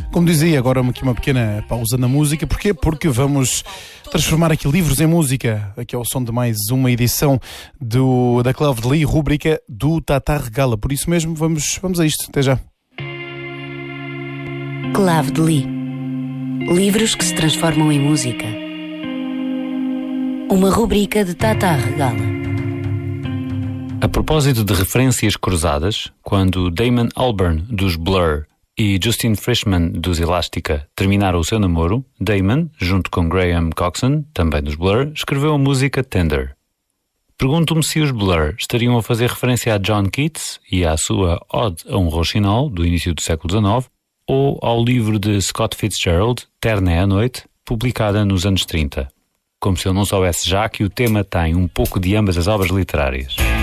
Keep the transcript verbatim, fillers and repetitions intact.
Como dizia, agora aqui uma pequena pausa na música. Porquê? Porque vamos transformar aqui livros em música. Aqui é o som de mais uma edição do, da Clave de Li, rúbrica do Tata Regala. Por isso mesmo, vamos, vamos a isto. Até já. Clave de Li. Livros que se transformam em música. Uma rubrica de Tata Regala. A propósito de referências cruzadas, quando Damon Albarn, dos Blur, e Justin Frischmann, dos Elástica, terminaram o seu namoro, Damon, junto com Graham Coxon, também dos Blur, escreveu a música Tender. Pergunto-me se os Blur estariam a fazer referência a John Keats e à sua Ode a um Rouxinol, do início do século dezenove, ou ao livro de Scott Fitzgerald, Terna é a Noite, publicada nos anos trinta. Como se eu não soubesse já que o tema tem um pouco de ambas as obras literárias.